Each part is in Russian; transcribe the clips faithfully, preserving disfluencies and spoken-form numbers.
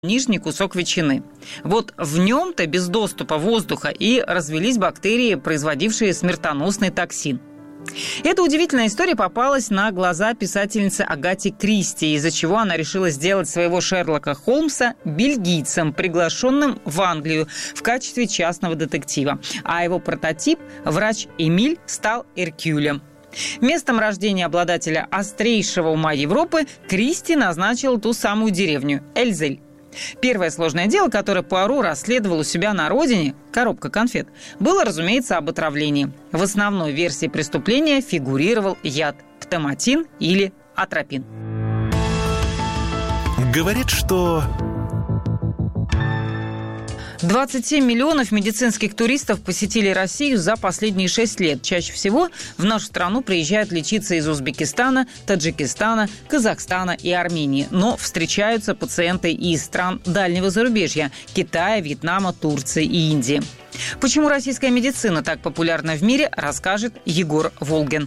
нижний кусок ветчины. Вот в нем-то без доступа воздуха и развелись бактерии, производившие смертоносный токсин. Эта удивительная история попалась на глаза писательнице Агате Кристи, из-за чего она решила сделать своего Шерлока Холмса бельгийцем, приглашенным в Англию в качестве частного детектива. А его прототип, врач Эмиль, стал Эркюлем. Местом рождения обладателя острейшего ума Европы Кристи назначила ту самую деревню – Эльзель. Первое сложное дело, которое Пуаро расследовал у себя на родине, коробка конфет, было, разумеется, об отравлении. В основной версии преступления фигурировал яд птаматин или атропин. Говорит, что... двадцать семь миллионов медицинских туристов посетили Россию за последние шесть лет. Чаще всего в нашу страну приезжают лечиться из Узбекистана, Таджикистана, Казахстана и Армении. Но встречаются пациенты и из стран дальнего зарубежья – Китая, Вьетнама, Турции и Индии. Почему российская медицина так популярна в мире, расскажет Егор Волгин.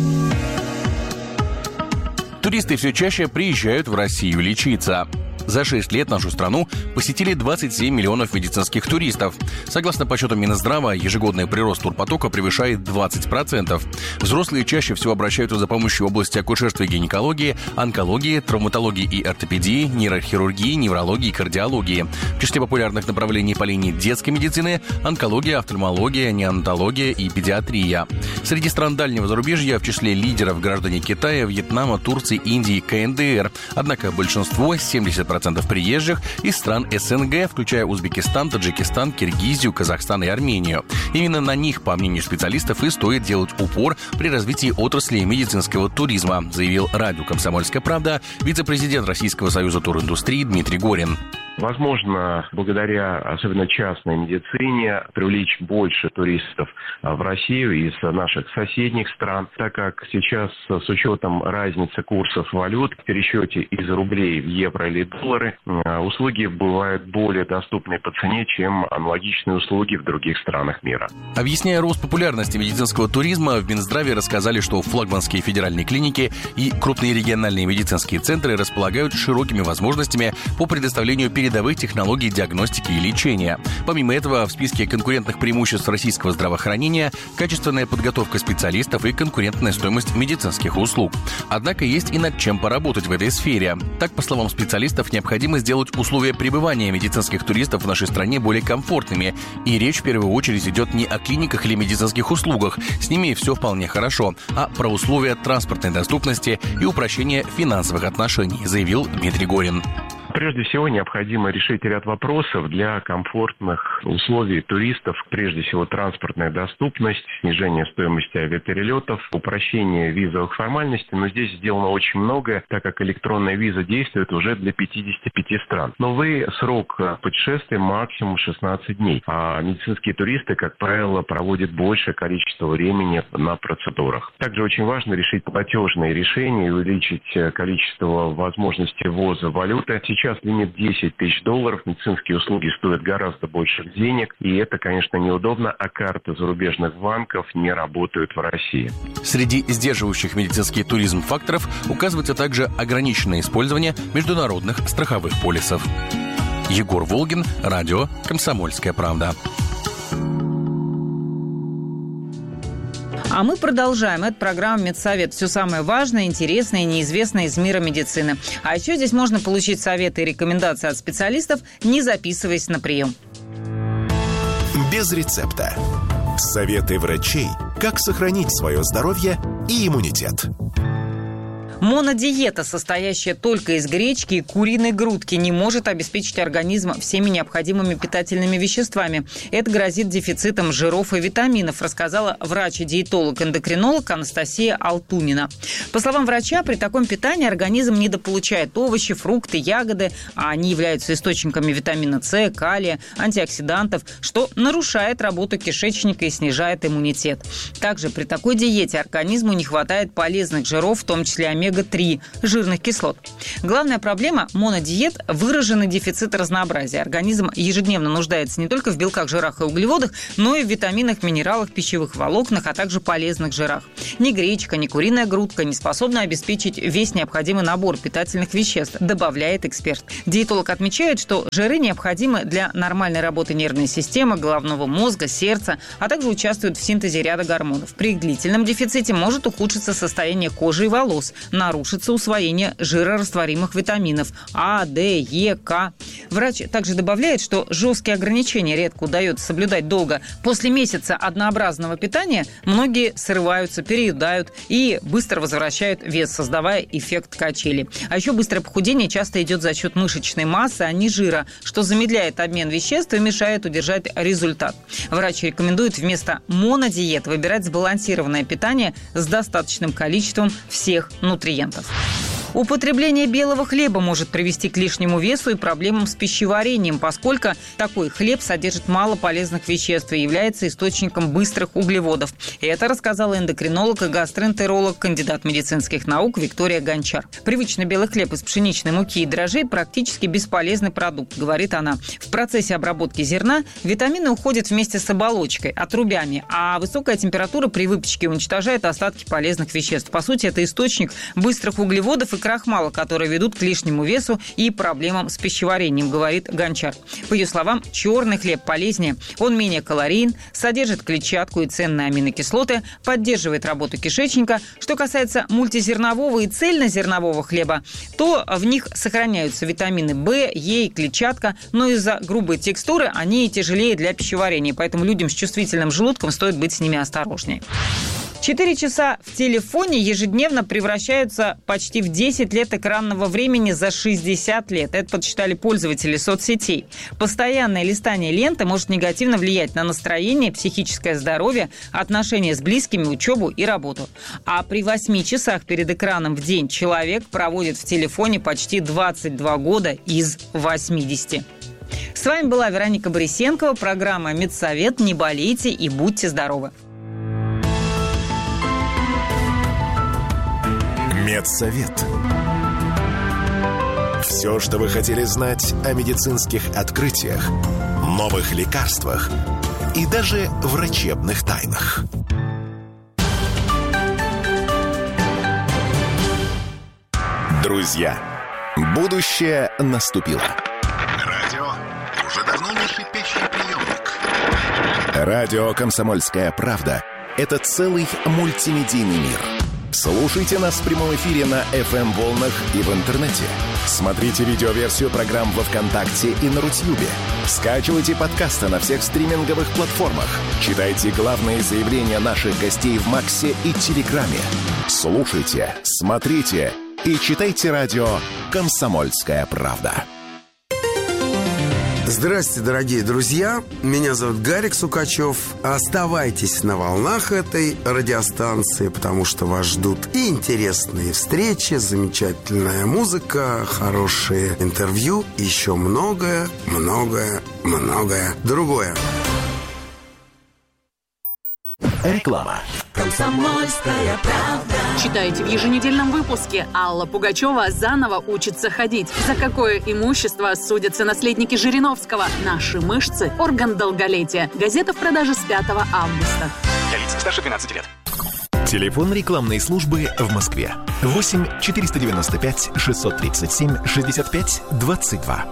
Туристы все чаще приезжают в Россию лечиться. За шесть лет нашу страну посетили двадцать семь миллионов медицинских туристов. Согласно подсчетам Минздрава, ежегодный прирост турпотока превышает двадцать процентов. Взрослые чаще всего обращаются за помощью в области акушерства и гинекологии, онкологии, травматологии и ортопедии, нейрохирургии, неврологии и кардиологии. В числе популярных направлений по линии детской медицины – онкология, офтальмология, неонатология и педиатрия. Среди стран дальнего зарубежья в числе лидеров граждане Китая, Вьетнама, Турции, Индии и ка эн дэ эр. Однако большинство, семьдесят процентов приезжих, из стран эс эн гэ, включая Узбекистан, Таджикистан, Киргизию, Казахстан и Армению. Именно на них, по мнению специалистов, и стоит делать упор при развитии отрасли медицинского туризма, заявил радио «Комсомольская правда» вице-президент Российского союза туриндустрии Дмитрий Горин. Возможно, благодаря особенно частной медицине привлечь больше туристов в Россию из наших соседних стран, так как сейчас с учетом разницы курсов валют в пересчете из рублей в евро или доллары услуги бывают более доступны по цене, чем аналогичные услуги в других странах мира. Объясняя рост популярности медицинского туризма, в Минздраве рассказали, что флагманские федеральные клиники и крупные региональные медицинские центры располагают широкими возможностями по предоставлению передовых технологий диагностики и лечения. Помимо этого, в списке конкурентных преимуществ российского здравоохранения качественная подготовка специалистов и конкурентная стоимость медицинских услуг. Однако есть и над чем поработать в этой сфере. Так, по словам специалистов, необходимо сделать условия пребывания медицинских туристов в нашей стране более комфортными. И речь в первую очередь идет не о клиниках или медицинских услугах, с ними все вполне хорошо, а про условия транспортной доступности и упрощения финансовых отношений, заявил Дмитрий Горин. Прежде всего, необходимо решить ряд вопросов для комфортных условий туристов. Прежде всего, транспортная доступность, снижение стоимости авиаперелетов, упрощение визовых формальностей. Но здесь сделано очень многое, так как электронная виза действует уже для пятидесяти пяти стран. Но, увы, срок путешествия максимум шестнадцать дней. А медицинские туристы, как правило, проводят большее количество времени на процедурах. Также очень важно решить платежные решения и увеличить количество возможностей ввоза валюты. Сейчас лимит десять тысяч долларов, медицинские услуги стоят гораздо больше денег, и это, конечно, неудобно, а карты зарубежных банков не работают в России. Среди сдерживающих медицинский туризм факторов указывается также ограниченное использование международных страховых полисов. Егор Волгин, радио «Комсомольская правда». А мы продолжаем. Это программа «Медсовет». Все самое важное, интересное и неизвестное из мира медицины. А еще здесь можно получить советы и рекомендации от специалистов, не записываясь на прием. Без рецепта. Советы врачей, как сохранить свое здоровье и иммунитет. Монодиета, состоящая только из гречки и куриной грудки, не может обеспечить организм всеми необходимыми питательными веществами. Это грозит дефицитом жиров и витаминов, рассказала врач-диетолог-эндокринолог Анастасия Алтунина. По словам врача, при таком питании организм недополучает овощи, фрукты, ягоды, а они являются источниками витамина С, калия, антиоксидантов, что нарушает работу кишечника и снижает иммунитет. Также при такой диете организму не хватает полезных жиров, в том числе омега омега три жирных кислот. Главная проблема монодиет – выраженный дефицит разнообразия. Организм ежедневно нуждается не только в белках, жирах и углеводах, но и в витаминах, минералах, пищевых волокнах, а также полезных жирах. Ни гречка, ни куриная грудка не способны обеспечить весь необходимый набор питательных веществ, добавляет эксперт. Диетолог отмечает, что жиры необходимы для нормальной работы нервной системы, головного мозга, сердца, а также участвуют в синтезе ряда гормонов. При длительном дефиците может ухудшиться состояние кожи и волос, нарушится усвоение жирорастворимых витаминов А, Д, Е, К. Врач также добавляет, что жесткие ограничения редко удается соблюдать долго. После месяца однообразного питания многие срываются, переедают и быстро возвращают вес, создавая эффект качели. А еще быстрое похудение часто идет за счет мышечной массы, а не жира, что замедляет обмен веществ и мешает удержать результат. Врач рекомендует вместо монодиет выбирать сбалансированное питание с достаточным количеством всех нутриентов. Употребление белого хлеба может привести к лишнему весу и проблемам с пищеварением, поскольку такой хлеб содержит мало полезных веществ и является источником быстрых углеводов. И это рассказала эндокринолог и гастроэнтеролог, кандидат медицинских наук Виктория Гончар. Привычный белый хлеб из пшеничной муки и дрожжей практически бесполезный продукт, говорит она. В процессе обработки зерна витамины уходят вместе с оболочкой, отрубями, а высокая температура при выпечке уничтожает остатки полезных веществ. По сути, это источник быстрых углеводов и крахмала, которые ведут к лишнему весу и проблемам с пищеварением, говорит Гончар. По ее словам, черный хлеб полезнее. Он менее калорийен, содержит клетчатку и ценные аминокислоты, поддерживает работу кишечника. Что касается мультизернового и цельнозернового хлеба, то в них сохраняются витамины В, Е и клетчатка, но из-за грубой текстуры они тяжелее для пищеварения, поэтому людям с чувствительным желудком стоит быть с ними осторожнее. Четыре часа в телефоне ежедневно превращаются почти в десять лет экранного времени за шестьдесят лет. Это подсчитали пользователи соцсетей. Постоянное листание ленты может негативно влиять на настроение, психическое здоровье, отношения с близкими, учебу и работу. А при восьми часах перед экраном в день человек проводит в телефоне почти двадцать два года из восьмидесяти. С вами была Вероника Борисенкова, программа «Медсовет». Не болейте и будьте здоровы. Медсовет. Все, что вы хотели знать о медицинских открытиях, новых лекарствах и даже врачебных тайнах. Друзья, будущее наступило. Радио уже давно не шипящий приемник. Радио «Комсомольская правда» — это целый мультимедийный мир. Слушайте нас в прямом эфире на эф эм-волнах и в интернете. Смотрите видеоверсию программ во ВКонтакте и на Рутьюбе. Скачивайте подкасты на всех стриминговых платформах. Читайте главные заявления наших гостей в Максе и Телеграме. Слушайте, смотрите и читайте радио «Комсомольская правда». Здравствуйте, дорогие друзья. Меня зовут Гарик Сукачев. Оставайтесь на волнах этой радиостанции, потому что вас ждут и интересные встречи, замечательная музыка, хорошие интервью, и еще многое, многое, многое другое. Реклама. «Комсомольская правда». Читайте в еженедельном выпуске. Алла Пугачева заново учится ходить. За какое имущество судятся наследники Жириновского? Наши мышцы – орган долголетия. Газета в продаже с пятого августа. Для лиц старше двенадцати лет. Телефон рекламной службы в Москве. восемь четыреста девяносто пять шестьсот тридцать семь шестьдесят пять двадцать два.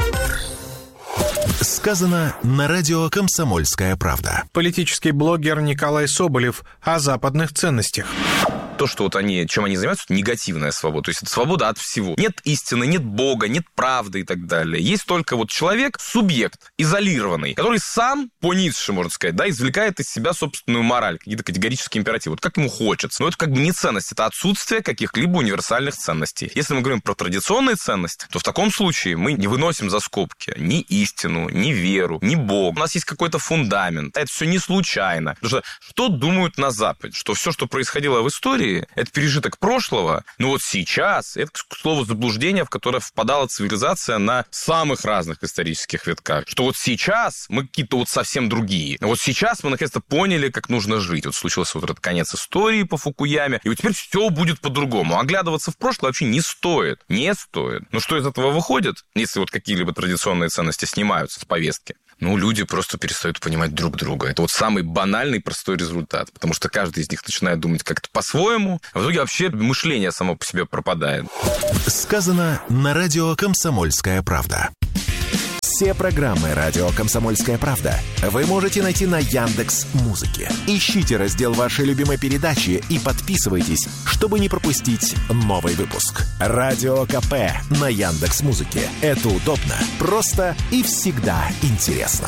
Сказано на радио «Комсомольская правда». Политический блогер Николай Соболев о западных ценностях. То, что вот они, чем они занимаются, это негативная свобода. То есть это свобода от всего. Нет истины, нет Бога, нет правды и так далее. Есть только вот человек, субъект, изолированный, который сам, по Ницше, можно сказать, да, извлекает из себя собственную мораль, какие-то категорические императивы. Вот как ему хочется. Но это как бы не ценность, это отсутствие каких-либо универсальных ценностей. Если мы говорим про традиционные ценности, то в таком случае мы не выносим за скобки ни истину, ни веру, ни Бога. У нас есть какой-то фундамент. Это все не случайно. Потому что что думают на Западе? Что все, что происходило в истории, были, это пережиток прошлого, но вот сейчас это, к слову, заблуждение, в которое впадала цивилизация на самых разных исторических витках. Что вот сейчас мы какие-то вот совсем другие. Вот сейчас мы наконец-то поняли, как нужно жить. Вот случился вот этот конец истории по Фукуяме, и вот теперь все будет по-другому. Оглядываться в прошлое вообще не стоит. Не стоит. Но что из этого выходит, если вот какие-либо традиционные ценности снимаются с повестки? Ну, люди просто перестают понимать друг друга. Это вот самый банальный, простой результат. Потому что каждый из них начинает думать как-то по-своему, а в итоге вообще мышление само по себе пропадает. Сказано на радио «Комсомольская правда». Все программы «Радио Комсомольская правда» вы можете найти на Яндекс.Музыке. Ищите раздел вашей любимой передачи и подписывайтесь, чтобы не пропустить новый выпуск. Радио КП на Яндекс.Музыке. Это удобно, просто и всегда интересно.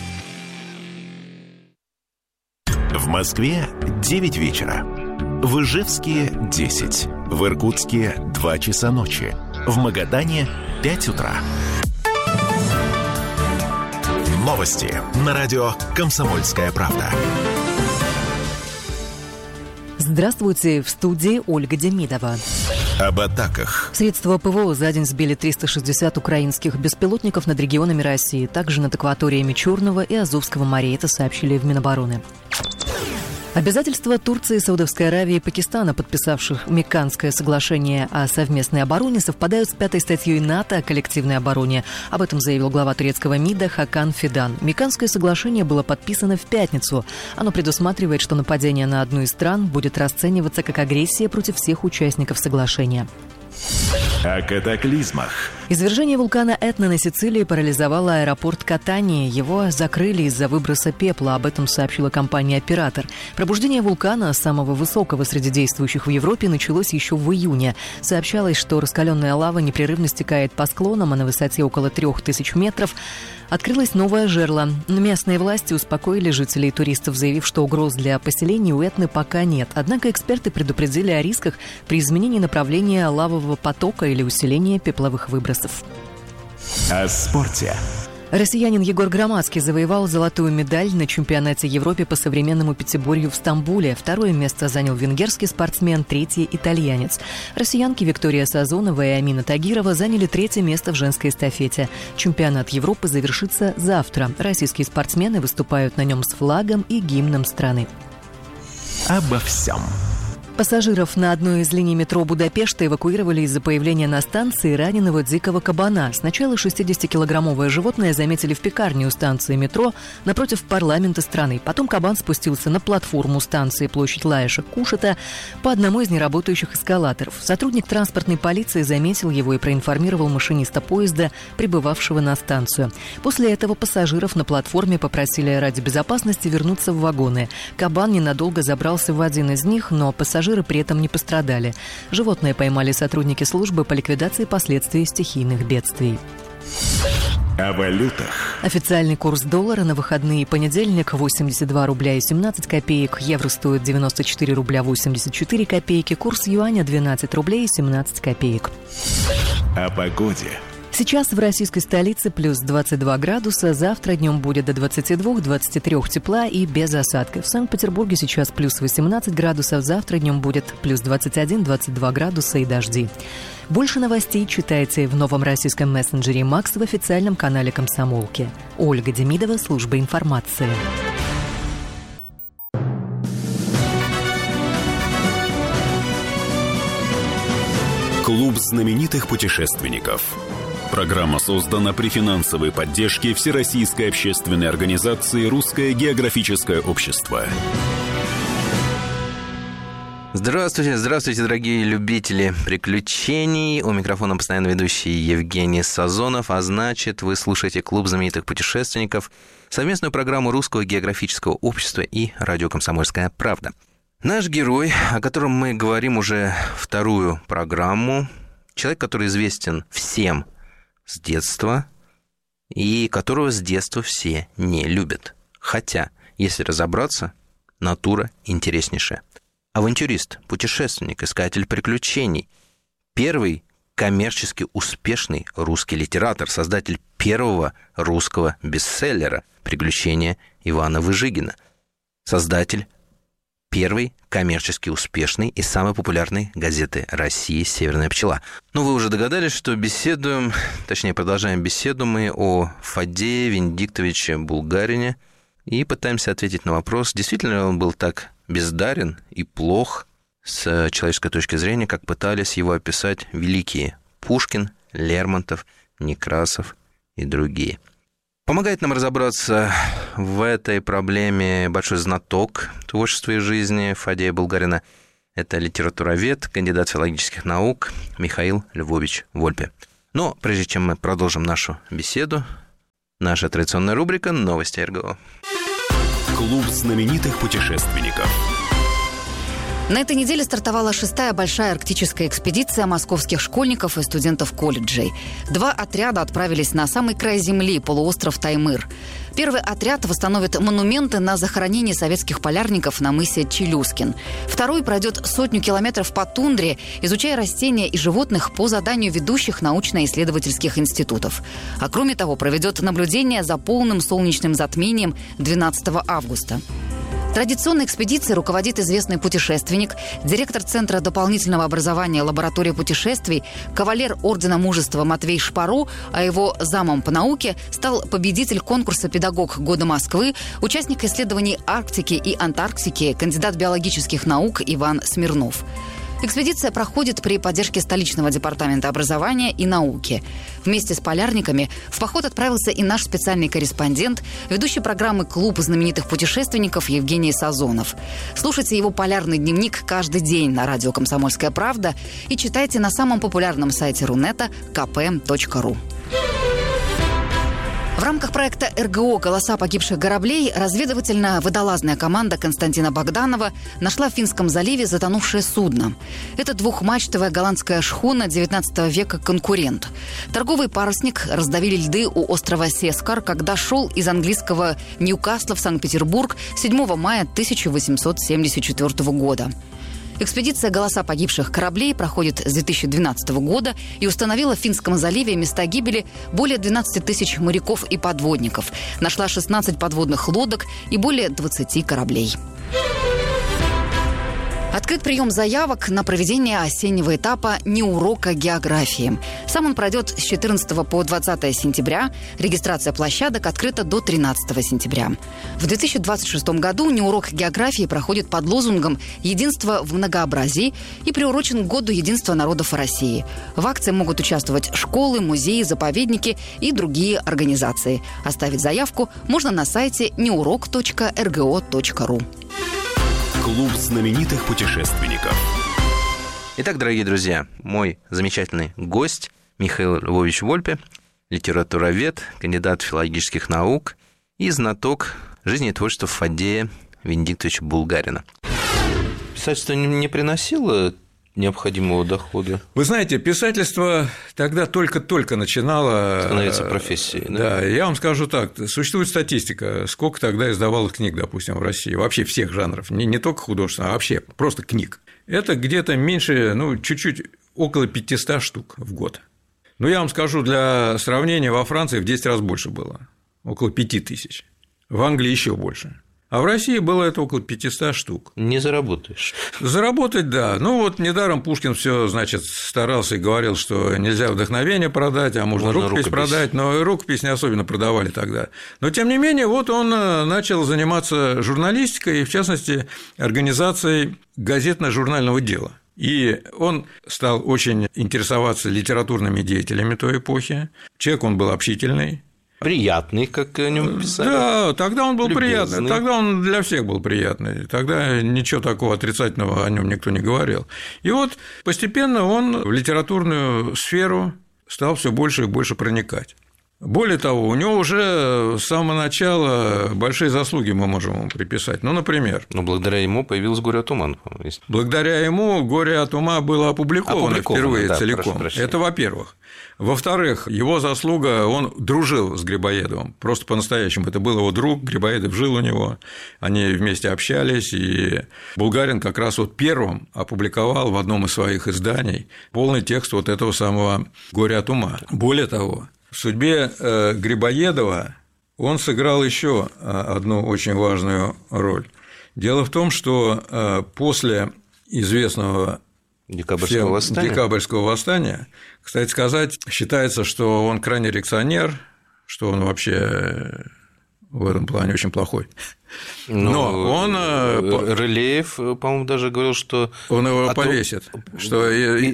В Москве девять вечера. В Ижевске десять. В Иркутске два часа ночи. В Магадане пять утра. Новости на радио «Комсомольская правда». Здравствуйте, в студии Ольга Демидова. Об атаках. Средства ПВО за день сбили триста шестьдесят украинских беспилотников над регионами России, также над акваториями Черного и Азовского морей, это сообщили в Минобороны. Обязательства Турции, Саудовской Аравии и Пакистана, подписавших Мекканское соглашение о совместной обороне, совпадают с пятой статьей НАТО о коллективной обороне. Об этом заявил глава турецкого МИДа Хакан Фидан. Мекканское соглашение было подписано в пятницу. Оно предусматривает, что нападение на одну из стран будет расцениваться как агрессия против всех участников соглашения. О катаклизмах. Извержение вулкана Этна на Сицилии парализовало аэропорт Катании. Его закрыли из-за выброса пепла. Об этом сообщила компания-оператор. Пробуждение вулкана, самого высокого среди действующих в Европе, началось еще в июне. Сообщалось, что раскаленная лава непрерывно стекает по склонам, а на высоте около трех тысяч метров открылось новое жерло. Местные власти успокоили жителей и туристов, заявив, что угроз для поселений у Этны пока нет. Однако эксперты предупредили о рисках при изменении направления лавового потока или усилении пепловых выбросов. О спорте. Россиянин Егор Громадский завоевал золотую медаль на чемпионате Европы по современному пятиборью в Стамбуле. Второе место занял венгерский спортсмен, третье – итальянец. Россиянки Виктория Сазонова и Амина Тагирова заняли третье место в женской эстафете. Чемпионат Европы завершится завтра. Российские спортсмены выступают на нем с флагом и гимном страны. Обо всем. Пассажиров на одной из линий метро Будапешта эвакуировали из-за появления на станции раненого дикого кабана. Сначала шестидесятикилограммовое животное заметили в пекарне у станции метро напротив парламента страны. Потом кабан спустился на платформу станции площадь Лаиша-Кушета по одному из неработающих эскалаторов. Сотрудник транспортной полиции заметил его и проинформировал машиниста поезда, прибывавшего на станцию. После этого пассажиров на платформе попросили ради безопасности вернуться в вагоны. Кабан ненадолго забрался в один из них, но пассажиры при этом не пострадали. Животное поймали сотрудники службы по ликвидации последствий стихийных бедствий. О валютах. Официальный курс доллара на выходные и понедельник восемьдесят два рубля и семнадцать копеек, евро стоит девяносто четыре рубля восемьдесят четыре копейки, курс юаня двенадцать рублей и семнадцать копеек. О погоде. Сейчас в российской столице плюс двадцать два градуса, завтра днем будет до двадцати двух - двадцати трёх тепла и без осадков. В Санкт-Петербурге сейчас плюс восемнадцать градусов, завтра днем будет плюс двадцать один - двадцать два градуса и дожди. Больше новостей читайте в новом российском мессенджере «Макс» в официальном канале «Комсомолки». Ольга Демидова, служба информации. Клуб знаменитых путешественников. Программа создана при финансовой поддержке Всероссийской общественной организации «Русское географическое общество». Здравствуйте, здравствуйте, дорогие любители приключений. У микрофона постоянно ведущий Евгений Сазонов, а значит, вы слушаете «Клуб знаменитых путешественников», совместную программу Русского географического общества и радио «Комсомольская правда». Наш герой, о котором мы говорим уже вторую программу, человек, который известен всем с детства и которого с детства все не любят. Хотя, если разобраться, натура интереснейшая. Авантюрист, путешественник, искатель приключений. Первый коммерчески успешный русский литератор, создатель первого русского бестселлера «Приключения Ивана Выжигина». Создатель первой коммерчески успешной и самой популярной газеты России «Северная пчела». Ну, вы уже догадались, что беседуем, точнее, продолжаем беседу мы о Фадее Венедиктовиче Булгарине и пытаемся ответить на вопрос, действительно ли он был так бездарен и плох с человеческой точки зрения, как пытались его описать великие Пушкин, Лермонтов, Некрасов и другие. Помогает нам разобраться в этой проблеме большой знаток творчества и жизни Фадея Булгарина. Это литературовед, кандидат филологических наук Михаил Львович Вольпе. Но прежде чем мы продолжим нашу беседу, наша традиционная рубрика «Новости эр гэ о». Клуб знаменитых путешественников. На этой неделе стартовала шестая большая арктическая экспедиция московских школьников и студентов колледжей. Два отряда отправились на самый край земли, полуостров Таймыр. Первый отряд восстановит монументы на захоронение советских полярников на мысе Челюскин. Второй пройдет сотню километров по тундре, изучая растения и животных по заданию ведущих научно-исследовательских институтов. А кроме того, проведет наблюдение за полным солнечным затмением двенадцатого августа. Традиционной экспедицией руководит известный путешественник, директор Центра дополнительного образования лаборатории путешествий, кавалер Ордена Мужества Матвей Шпаро, а его замом по науке стал победитель конкурса «Педагог года Москвы», участник исследований Арктики и Антарктики, кандидат биологических наук Иван Смирнов. Экспедиция проходит при поддержке столичного департамента образования и науки. Вместе с полярниками в поход отправился и наш специальный корреспондент, ведущий программы «Клуб знаменитых путешественников» Евгений Сазонов. Слушайте его полярный дневник каждый день на радио «Комсомольская правда» и читайте на самом популярном сайте Рунета ка пэ эм точка ру. В рамках проекта эр гэ о «Голоса погибших кораблей» разведывательно-водолазная команда Константина Богданова нашла в Финском заливе затонувшее судно. Это двухмачтовая голландская шхуна девятнадцатого века «Конкурент». Торговый парусник раздавили льды у острова Сескар, когда шел из английского Ньюкасла в Санкт-Петербург седьмого мая тысяча восемьсот семьдесят четвёртого года. Экспедиция «Голоса погибших кораблей» проходит с две тысячи двенадцатого года и установила в Финском заливе места гибели более двенадцати тысяч моряков и подводников. Нашла шестнадцать подводных лодок и более двадцати кораблей. Открыт прием заявок на проведение осеннего этапа неурока географии. Сам он пройдет с четырнадцатого по двадцатое сентября. Регистрация площадок открыта до тринадцатого сентября. В две тысячи двадцать шестом году неурок географии проходит под лозунгом «Единство в многообразии» и приурочен к Году единства народов России. В акции могут участвовать школы, музеи, заповедники и другие организации. Оставить заявку можно на сайте неурок точка эр гэ о точка ру. Клуб знаменитых путешественников. Итак, дорогие друзья, мой замечательный гость Михаил Львович Вольпе, литературовед, кандидат филологических наук и знаток жизни и творчества Фадея Венедиктовича Булгарина. Писательство не приносило необходимого дохода? Вы знаете, писательство тогда только-только начинало становиться профессией. Да? Да, я вам скажу так, существует статистика, сколько тогда издавалось книг, допустим, в России, вообще всех жанров, не, не только художественных, а вообще просто книг. Это где-то меньше, ну, чуть-чуть около пятисот штук в год. Ну, я вам скажу, для сравнения, во Франции в десять раз больше было, около пяти тысяч, в Англии еще больше. А в России было это около пятисот штук. Не заработаешь. Заработать, да. Ну, вот недаром Пушкин все, значит, старался и говорил, что нельзя вдохновение продать, а можно, можно рукопись, рукопись продать, но и рукопись не особенно продавали тогда. Но, тем не менее, вот он начал заниматься журналистикой, и, в частности, организацией газетно-журнального дела. И он стал очень интересоваться литературными деятелями той эпохи. Человек он был общительный. Приятный, как о нем писали. Да, тогда он был любезный. Приятный, тогда он для всех был приятный, тогда ничего такого отрицательного о нем никто не говорил. И вот постепенно он в литературную сферу стал все больше и больше проникать. Более того, у него уже с самого начала большие заслуги мы можем ему приписать. Ну, например… Но благодаря ему появилось «Горе от ума». Благодаря ему «Горе от ума» было опубликовано, опубликовано впервые да, целиком. Это во-первых. Во-вторых, его заслуга, он дружил с Грибоедовым, просто по-настоящему. Это был его друг, Грибоедов жил у него, они вместе общались, и Булгарин как раз вот первым опубликовал в одном из своих изданий полный текст вот этого самого «Горя от ума». Более того, в судьбе Грибоедова он сыграл еще одну очень важную роль. Дело в том, что после известного Декабрьского восстания. Декабрьского восстания, кстати сказать, считается, что он крайне реакционер, что он вообще в этом плане очень плохой. Но, Но он... Рылеев, по-моему, даже говорил, что... Он его отру... повесит. Что...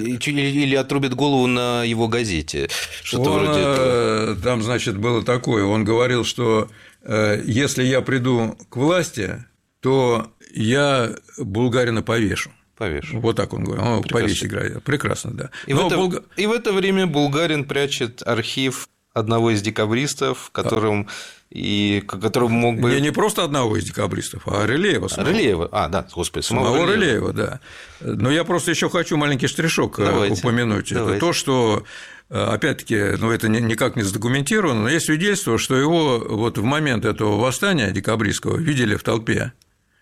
Или отрубит голову на его газете. Что-то он, вроде этого. Там, значит, было такое. Он говорил, что если я приду к власти, то я Булгарина повешу. Повешу. Вот так он говорил. Он повесить играет. Прекрасно, да. И, в это... Булга... И в это время Булгарин прячет архив одного из декабристов, которым... и которого мог бы... Не, не просто одного из декабристов, а Рылеева. А, Рылеева, а, да, господи, самого, самого Рылеева. Рылеева, да. Но я просто еще хочу маленький штришок давайте, упомянуть. Давайте. Это то, что, опять-таки, ну, это никак не задокументировано, но есть свидетельство, что его вот в момент этого восстания декабристского видели в толпе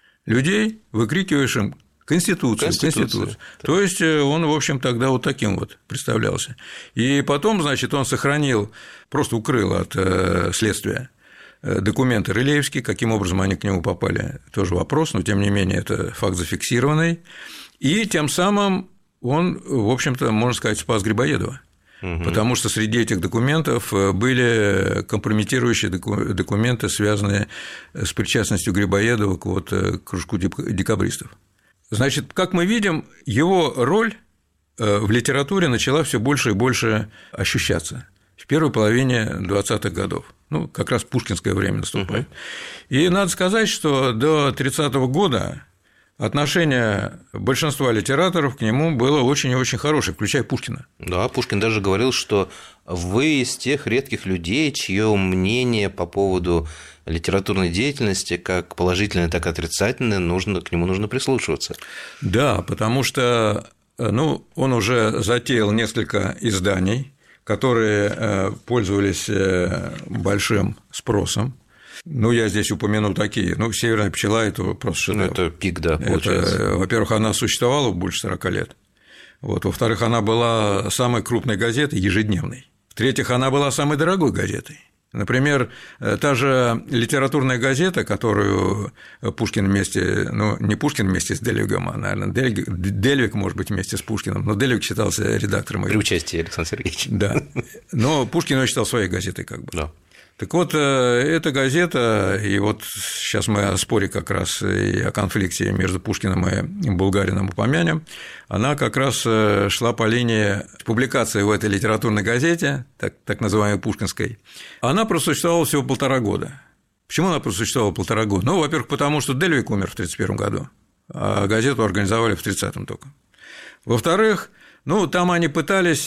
людей, выкрикивающим Конституцию, Конституцию. Конституцию. То есть он, в общем, тогда вот таким вот представлялся. И потом, значит, он сохранил, просто укрыл от следствия документы рылеевские, каким образом они к нему попали, тоже вопрос, но тем не менее это факт зафиксированный. И тем самым он, в общем-то, можно сказать, спас Грибоедова. Угу. Потому что среди этих документов были компрометирующие документы, связанные с причастностью Грибоедова к вот кружку декабристов. Значит, как мы видим, его роль в литературе начала все больше и больше ощущаться в первой половине двадцатых годов. Ну, как раз пушкинское время наступает. Uh-huh. И надо сказать, что до тридцатого года отношение большинства литераторов к нему было очень и очень хорошее, включая Пушкина. Да, Пушкин даже говорил, что вы из тех редких людей, чье мнение по поводу литературной деятельности, как положительное, так и отрицательное, нужно, к нему нужно прислушиваться. Да, потому что ну, он уже затеял несколько изданий, которые пользовались большим спросом. Ну, я здесь упомяну такие. Ну, «Северная пчела» – это просто шедевр. Ну, это пик, да, получается. Это, во-первых, она существовала больше сорока лет. Вот. Во-вторых, она была самой крупной газетой, ежедневной. В-третьих, она была самой дорогой газетой. Например, та же литературная газета, которую Пушкин вместе, ну, не Пушкин вместе с Дельвигом, а, наверное, Дельвиг, Дельвиг, может быть, вместе с Пушкиным, но Дельвиг считался редактором. При участии Александра Сергеевича. Да, но Пушкин его считал своей газетой как бы. Да. Так вот, эта газета, и вот сейчас мы о споре как раз и о конфликте между Пушкиным и Булгариным упомянем, она как раз шла по линии публикации в этой литературной газете, так, так называемой пушкинской. Она просуществовала всего полтора года. Почему она просуществовала полтора года? Ну, во-первых, потому что Дельвиг умер в тридцать первом году, а газету организовали в тридцатом только. Во-вторых, ну, там они пытались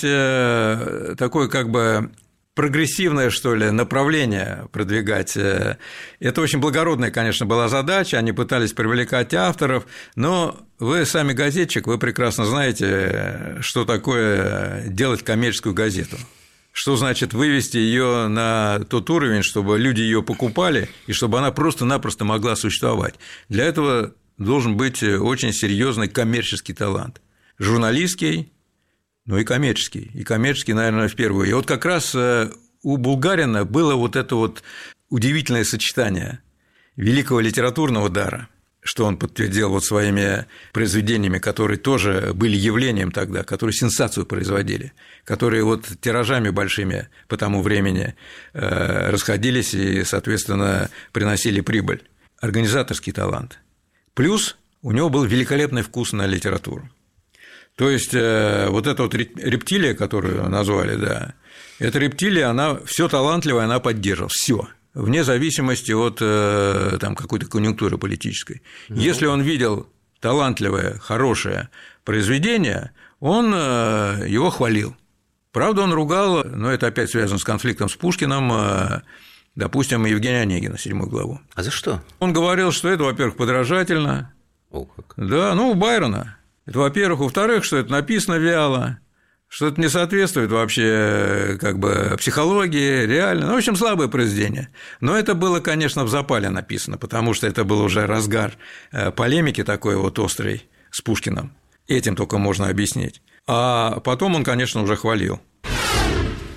такое как бы прогрессивное, что ли, направление продвигать. Это очень благородная, конечно, была задача, они пытались привлекать авторов, но вы сами газетчик, вы прекрасно знаете, что такое делать коммерческую газету. Что значит вывести ее на тот уровень, чтобы люди ее покупали, и чтобы она просто-напросто могла существовать. Для этого должен быть очень серьезный коммерческий талант. Журналистский, ну и коммерческий. И коммерческий, наверное, в первую. И вот как раз у Булгарина было вот это вот удивительное сочетание великого литературного дара, что он подтвердил вот своими произведениями, которые тоже были явлением тогда, которые сенсацию производили, которые вот тиражами большими по тому времени расходились и, соответственно, приносили прибыль. Организаторский талант. Плюс у него был великолепный вкус на литературу. То есть вот эта вот рептилия, которую назвали, да, эта рептилия, она все талантливое, она поддерживала, все, вне зависимости от там, какой-то конъюнктуры политической. Ну. Если он видел талантливое, хорошее произведение, он его хвалил. Правда, он ругал, но это опять связано с конфликтом с Пушкиным, допустим, Евгения Онегина, седьмую главу. А за что? Он говорил, что это, во-первых, подражательно. О, как. Да, ну, у Байрона. Это, во-первых. Во-вторых, что это написано вяло, что это не соответствует вообще как бы психологии, реально. Ну, в общем, слабое произведение. Но это было, конечно, в запале написано, потому что это был уже разгар полемики такой вот острой с Пушкиным. Этим только можно объяснить. А потом он, конечно, уже хвалил.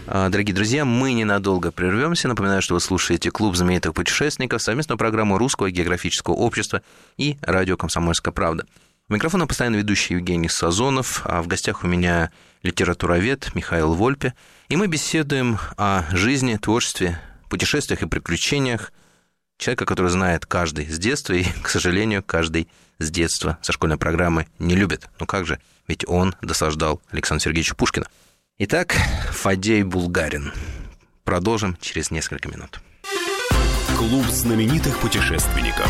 Дорогие друзья, мы ненадолго прервемся. Напоминаю, что вы слушаете «Клуб знаменитых путешественников», совместную программу Русского географического общества и радио «Комсомольская правда». У микрофона постоянно ведущий Евгений Сазонов, а в гостях у меня литературовед Михаил Вольпе. И мы беседуем о жизни, творчестве, путешествиях и приключениях человека, который знает каждый с детства, и, к сожалению, каждый с детства со школьной программы не любит. Ну как же, ведь он досаждал Александру Сергеевичу Пушкину. Итак, Фадей Булгарин. Продолжим через несколько минут. Клуб знаменитых путешественников.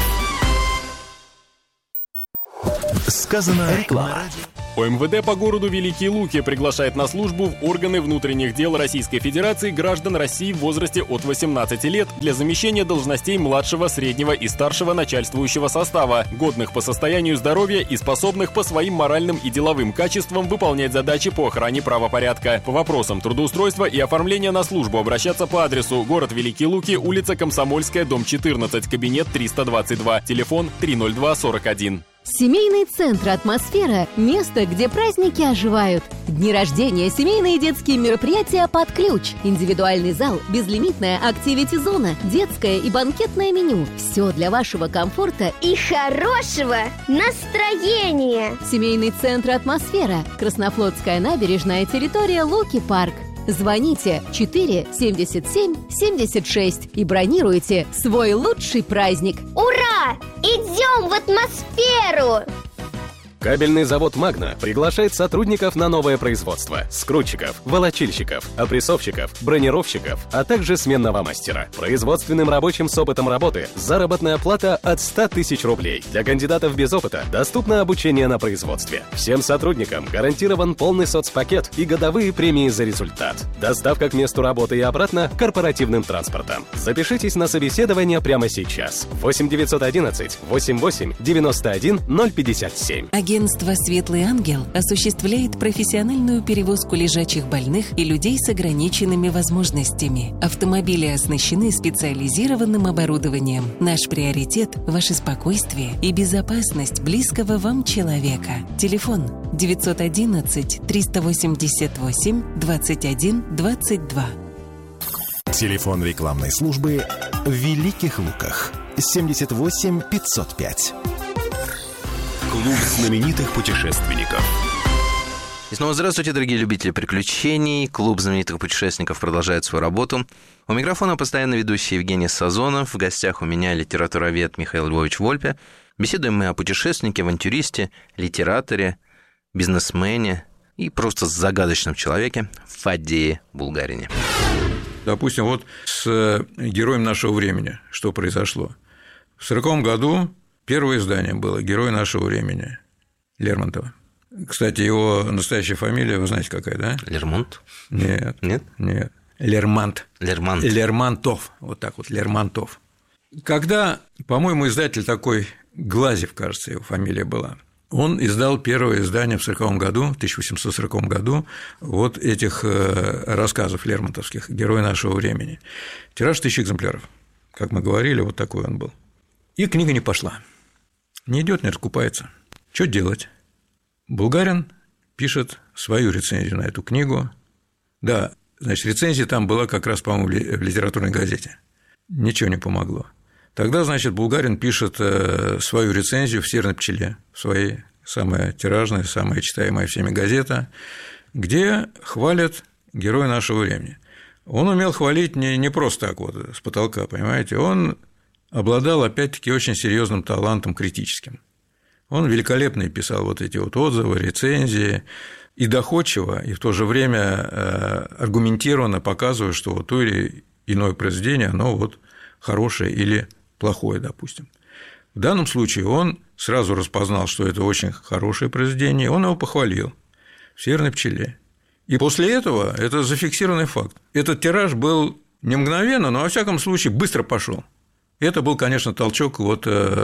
Сказано реклама. ОМВД по городу Великие Луки приглашает на службу в органы внутренних дел Российской Федерации граждан России в возрасте от восемнадцати лет для замещения должностей младшего, среднего и старшего начальствующего состава, годных по состоянию здоровья и способных по своим моральным и деловым качествам выполнять задачи по охране правопорядка. По вопросам трудоустройства и оформления на службу обращаться по адресу: город Великие Луки, улица Комсомольская, дом четырнадцать, кабинет триста двадцать два, телефон три ноль два сорок один. Семейный центр «Атмосфера» – место, где праздники оживают. Дни рождения, семейные и детские мероприятия под ключ. Индивидуальный зал, безлимитная активити-зона, детское и банкетное меню. Все для вашего комфорта и хорошего настроения. Семейный центр «Атмосфера». Краснофлотская набережная, территория Луки-парк. Звоните четыре семьдесят семь семьдесят шесть и бронируйте свой лучший праздник. Ура! Идем в атмосферу! Кабельный завод «Магна» приглашает сотрудников на новое производство: скрутчиков, волочильщиков, опрессовщиков, бронировщиков, а также сменного мастера. Производственным рабочим с опытом работы заработная плата от ста тысяч рублей. Для кандидатов без опыта доступно обучение на производстве. Всем сотрудникам гарантирован полный соцпакет и годовые премии за результат. Доставка к месту работы и обратно корпоративным транспортом. Запишитесь на собеседование прямо сейчас. восемь девятьсот одиннадцать восемьдесят восемь девяносто один ноль пятьдесят семь. Агентство «Светлый ангел» осуществляет профессиональную перевозку лежачих больных и людей с ограниченными возможностями. Автомобили оснащены специализированным оборудованием. Наш приоритет – ваше спокойствие и безопасность близкого вам человека. Телефон девятьсот одиннадцать триста восемьдесят восемь двадцать один двадцать два. Телефон рекламной службы в Великих Луках семьдесят восемь пятьсот пять. Клуб знаменитых путешественников. И снова здравствуйте, дорогие любители приключений. Клуб знаменитых путешественников продолжает свою работу. У микрофона постоянно ведущий Евгений Сазонов. В гостях у меня литературовед Михаил Львович Вольпе. Беседуем мы о путешественнике, авантюристе, литераторе, бизнесмене и просто загадочном человеке Фадее Булгарине. Допустим, вот с героем нашего времени что произошло. В сороковом году первое издание было «Герой нашего времени» Лермонтова. Кстати, его настоящая фамилия, вы знаете, какая, да? Лермонт? Нет. Нет? Нет. Лермонт. Лермонт. Лермонтов. Вот так вот, Лермонтов. Когда, по-моему, издатель такой, Глазев, кажется, его фамилия была, он издал первое издание в сороковом году, в тысяча восемьсот сороковом году, вот этих рассказов лермонтовских «Герой нашего времени». Тираж тысячи экземпляров. Как мы говорили, вот такой он был. И книга не пошла. Не идет, не раскупается. Что делать? Булгарин пишет свою рецензию на эту книгу. Да, значит, рецензия там была как раз, по-моему, в литературной газете. Ничего не помогло. Тогда, значит, Булгарин пишет свою рецензию в «Северной пчеле», в своей самая тиражная, самая читаемая всеми газета, где хвалят героя нашего времени. Он умел хвалить не, не просто так вот, с потолка, понимаете, он обладал, опять-таки, очень серьезным талантом критическим. Он великолепно писал вот эти вот отзывы, рецензии, и доходчиво, и в то же время аргументированно показывая, что вот то или иное произведение, оно вот хорошее или плохое, допустим. В данном случае он сразу распознал, что это очень хорошее произведение, он его похвалил в «Северной пчеле». И после этого это зафиксированный факт. Этот тираж был не мгновенно, но, во всяком случае, быстро пошел. Это был, конечно, толчок вот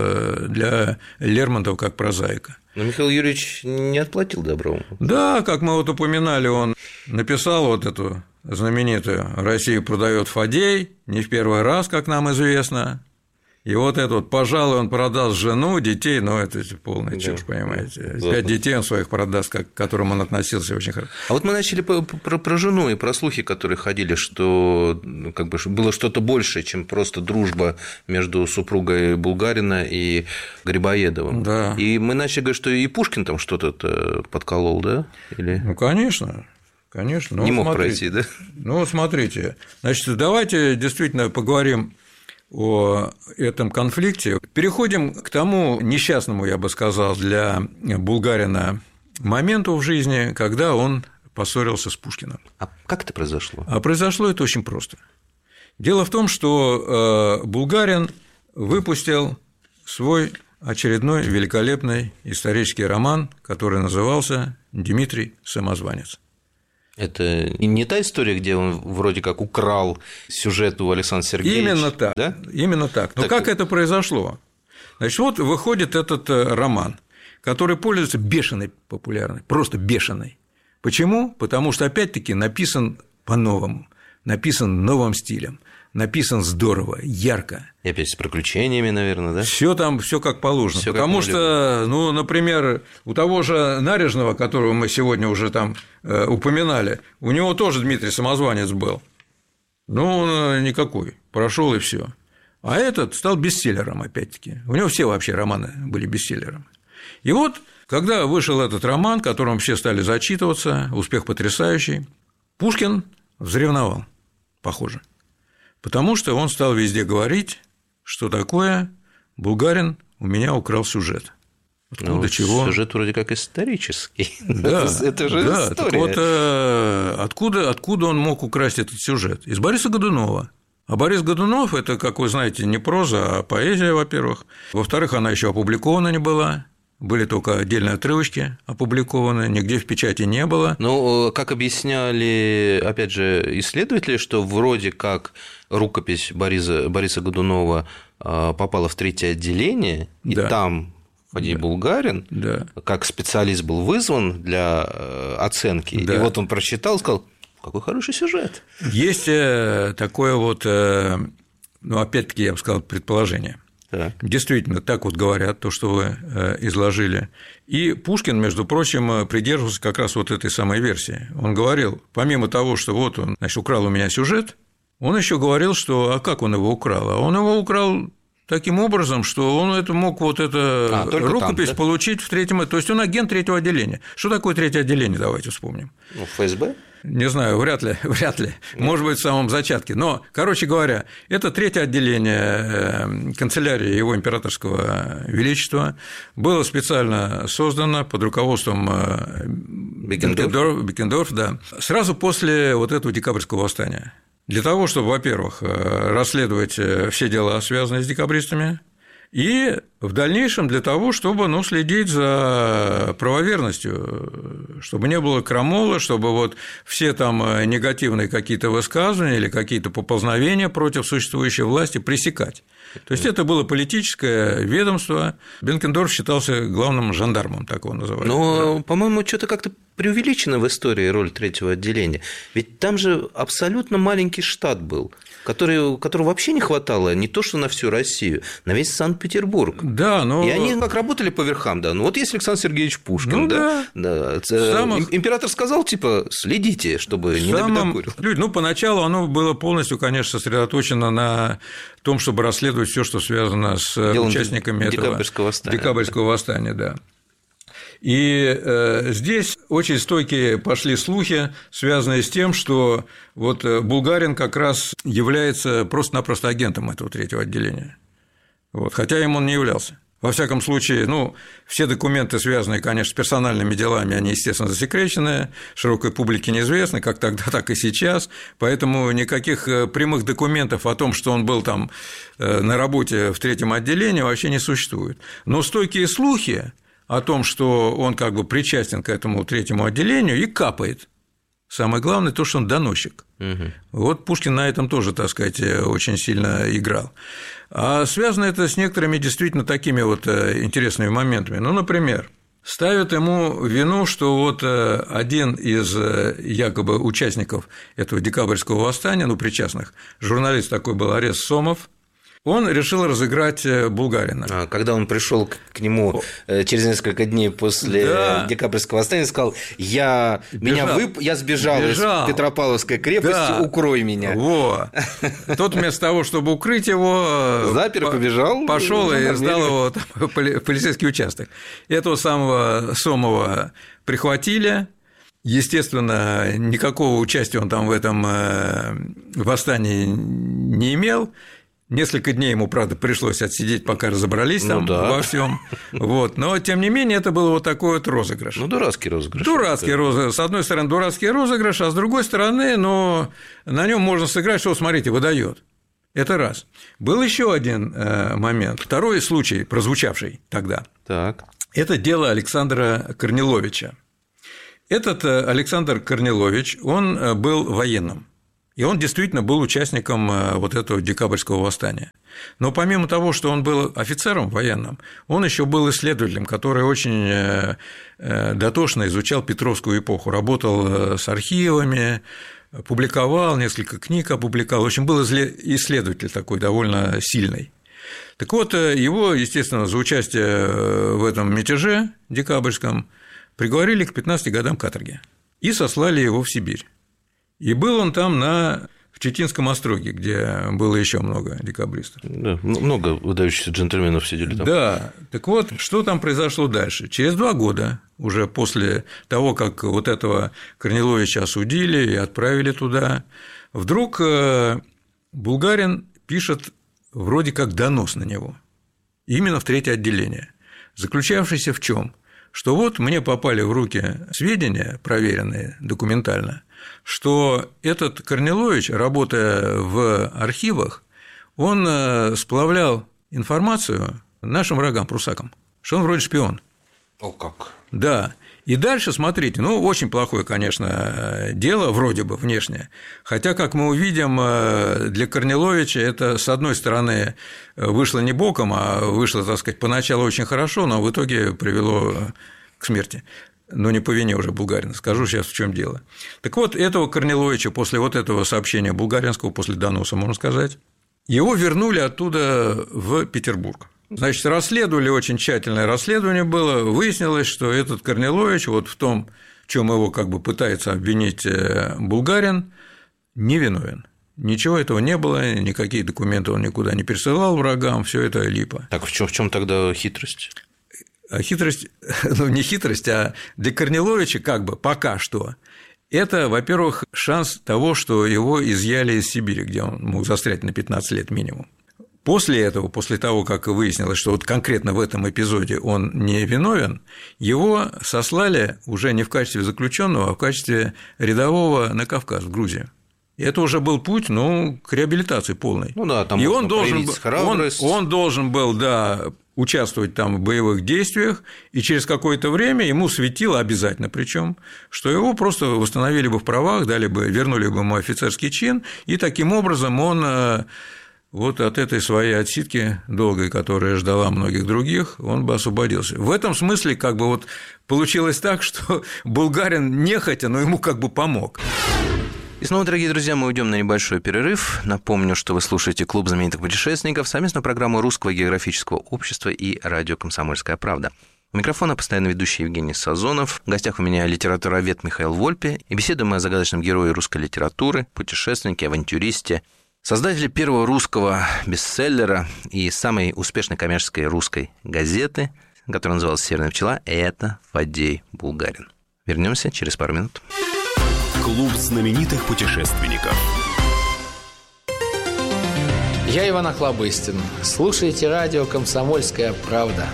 для Лермонтова как прозаика. Но Михаил Юрьевич не отплатил добром. Да, как мы вот упоминали, он написал вот эту знаменитую «Россию продает Фадей», не в первый раз, как нам известно. И вот это вот, пожалуй, он продаст жену, детей, ну, это полная чушь, да, понимаете. Да. Пять детей он своих продаст, как, к которым он относился очень хорошо. А вот мы начали про, про, про жену и про слухи, которые ходили, что как бы было что-то большее, чем просто дружба между супругой Булгарина и Грибоедовым. Да. И мы начали говорить, что и Пушкин там что-то подколол, да? Или... Ну, конечно. Конечно. Ну, не мог смотрите, пройти, да? Ну, смотрите. Значит, давайте действительно поговорим о этом конфликте. Переходим к тому несчастному, я бы сказал, для Булгарина моменту в жизни, когда он поссорился с Пушкиным. А как это произошло? А произошло это очень просто. Дело в том, что Булгарин выпустил свой очередной великолепный исторический роман, который назывался «Дмитрий Самозванец». Это не та история, где он вроде как украл сюжет у Александра Сергеевича? Именно так, да? Именно так. Но так... как это произошло? Значит, вот выходит этот роман, который пользуется бешеной популярностью, просто бешеной. Почему? Потому что, опять-таки, написан по-новому, написан новым стилем, написан здорово, ярко. И опять с приключениями, наверное, да? Все там, все как положено. Всё потому как что, ну, например, у того же Нарежного, которого мы сегодня уже там э, упоминали, у него тоже Дмитрий Самозванец был. Ну, он никакой, прошел и все. А этот стал бестселлером, опять-таки. У него все вообще романы были бестселлером. И вот, когда вышел этот роман, которым все стали зачитываться, успех потрясающий, Пушкин взревновал, похоже. Потому что он стал везде говорить, что такое Булгарин у меня украл сюжет. Откуда, ну, чего? Сюжет вроде как исторический. Да, это же да, история. Так вот, откуда, откуда он мог украсть этот сюжет? Из Бориса Годунова. А Борис Годунов – это, как вы знаете, не проза, а поэзия, во-первых. Во-вторых, она еще опубликована не была. Были только отдельные отрывочки опубликованы, нигде в печати не было. Ну, как объясняли, опять же, исследователи, что вроде как рукопись Бориса, Бориса Годунова попала в третье отделение, и да. там Фадей да. Булгарин, да. как специалист, был вызван для оценки, да. и вот он прочитал и сказал, какой хороший сюжет. Есть такое вот, ну, опять-таки, я бы сказал, предположение. Так. Действительно, так вот говорят, то, что вы изложили. И Пушкин, между прочим, придерживался как раз вот этой самой версии. Он говорил, помимо того, что вот он, значит, украл у меня сюжет, он еще говорил, что а как он его украл? А он его украл таким образом, что он это мог вот это а, рукопись там, да? получить в третьем. То есть он агент третьего отделения. Что такое третье отделение? Давайте вспомним. Ну, ФСБ? Не знаю, вряд ли, вряд ли, может быть, в самом зачатке. Но, короче говоря, это третье отделение канцелярии Его Императорского Величества было специально создано под руководством Беккендорф, Беккендорф, да, сразу после вот этого декабрьского восстания. Для того, чтобы, во-первых, расследовать все дела, связанные с декабристами, и в дальнейшем для того, чтобы, ну, следить за правоверностью, чтобы не было крамола, чтобы вот все там негативные какие-то высказывания или какие-то поползновения против существующей власти пресекать. То есть это было политическое ведомство. Бенкендорф считался главным жандармом, так его называли. Но, да. по-моему, что-то как-то преувеличена в истории роль третьего отделения. Ведь там же абсолютно маленький штат был, который, которого вообще не хватало не то что на всю Россию, на весь Санкт-Петербург. Да, но... И они как работали по верхам, да. Ну вот есть Александр Сергеевич Пушкин, ну, да. да. Самых... Император сказал, типа, следите, чтобы не Самым... набедокурил. Люди, ну, поначалу оно было полностью, конечно, сосредоточено на том, чтобы расследовать все, что связано с Делом участниками декабрьского этого восстания. декабрьского восстания, да. И э, здесь очень стойкие пошли слухи, связанные с тем, что вот Булгарин как раз является просто-напросто агентом этого третьего отделения. Вот, хотя им он не являлся. Во всяком случае, ну, все документы, связанные, конечно, с персональными делами, они, естественно, засекречены, широкой публике неизвестны, как тогда, так и сейчас, поэтому никаких прямых документов о том, что он был там на работе в третьем отделении, вообще не существует. Но стойкие слухи о том, что он как бы причастен к этому третьему отделению, и капает. Самое главное то, что он доносчик. Угу. Вот Пушкин на этом тоже, так сказать, очень сильно играл. А связано это с некоторыми действительно такими вот интересными моментами. Ну, например, ставят ему в вину, что вот один из якобы участников этого декабрьского восстания, ну, причастных, журналист такой был Арест Сомов, он решил разыграть Булгарина. А, когда он пришел к нему через несколько дней после да. декабрьского восстания, сказал: я, меня вып... я сбежал, сбежал из Петропавловской крепости, да. укрой меня. Во. Тот вместо того, чтобы укрыть его, запер, побежал, пошел и сдал его там, в полицейский участок. Этого самого Сомова прихватили. Естественно, никакого участия он там в этом восстании не имел. Несколько дней ему, правда, пришлось отсидеть, пока разобрались там ну, да. во всем. Вот. Но, тем не менее, это был вот такой вот розыгрыш. Ну, дурацкий розыгрыш. Дурацкий розыгрыш. С одной стороны, дурацкий розыгрыш, а с другой стороны, ну, на нем можно сыграть, что, смотрите, выдает. Это раз. Был еще один э, момент. Второй случай, прозвучавший тогда. Так. Это дело Александра Корниловича. Этот Александр Корнилович, он был военным. И он действительно был участником вот этого декабрьского восстания. Но помимо того, что он был офицером военным, он еще был исследователем, который очень дотошно изучал Петровскую эпоху, работал с архивами, публиковал, несколько книг опубликовал. В общем, был исследователь такой довольно сильный. Так вот, его, естественно, за участие в этом мятеже декабрьском приговорили к пятнадцати годам каторги и сослали его в Сибирь. И был он там на в Читинском остроге, где было еще много декабристов. Да, много выдающихся джентльменов сидели там. Да, так вот, что там произошло дальше? Через два года, уже после того, как вот этого Корниловича осудили и отправили туда, вдруг Булгарин пишет вроде как донос на него, именно в третье отделение, заключавшийся в чем? Что вот мне попали в руки сведения, проверенные документально, что этот Корнилович, работая в архивах, он сплавлял информацию нашим врагам, прусакам, что он вроде шпион. О, как? Да. И дальше, смотрите, ну, очень плохое, конечно, дело, вроде бы, внешнее. Хотя, как мы увидим, для Корниловича это, с одной стороны, вышло не боком, а вышло, так сказать, поначалу очень хорошо, но в итоге привело к смерти. Но не по вине уже Булгарина. Скажу сейчас, в чем дело. Так вот, этого Корниловича после вот этого сообщения булгаринского, после доноса, можно сказать, его вернули оттуда в Петербург. Значит, расследовали, очень тщательное расследование было, выяснилось, что этот Корнилович вот в том, в чем его как бы пытается обвинить Булгарин, невиновен. Ничего этого не было, никакие документы он никуда не пересылал врагам, все это липо. Так в чем, в чем тогда хитрость? Хитрость, ну не хитрость, а для Корниловича как бы пока что. Это, во-первых, шанс того, что его изъяли из Сибири, где он мог застрять на пятнадцать лет минимум. После этого, после того, как выяснилось, что вот конкретно в этом эпизоде он не виновен, его сослали уже не в качестве заключенного, а в качестве рядового на Кавказ, в Грузию. И это уже был путь, ну, к реабилитации полной. Ну да, там и он должен, он, он должен был, да, участвовать там в боевых действиях, и через какое-то время ему светило обязательно, причем, что его просто восстановили бы в правах, дали бы, вернули бы ему офицерский чин, и таким образом он вот от этой своей отсидки долгой, которая ждала многих других, он бы освободился. В этом смысле как бы вот получилось так, что Булгарин нехотя, но ему как бы помог. И снова, дорогие друзья, мы уйдем на небольшой перерыв. Напомню, что вы слушаете «Клуб знаменитых путешественников», совместную программу Русского географического общества и радио «Комсомольская правда». У микрофона постоянно ведущий Евгений Сазонов. В гостях у меня литературовед Михаил Вольпе. И беседуем мы о загадочном герое русской литературы, путешественнике, авантюристе, создателе первого русского бестселлера и самой успешной коммерческой русской газеты, которая называлась «Северная пчела», это Фаддей Булгарин. Вернемся через пару минут. Клуб знаменитых путешественников. Я Иван Охлобыстин. Слушайте радио «Комсомольская правда».